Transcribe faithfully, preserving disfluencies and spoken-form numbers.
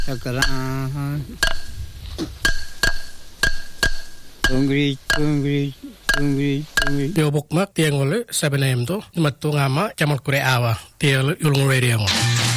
だから、Tunggu, tunggu, tunggu, tunggu. Tio bukmak tiang ole seven a m to. Mattu ngama camal kure awa. Tio ulung radio.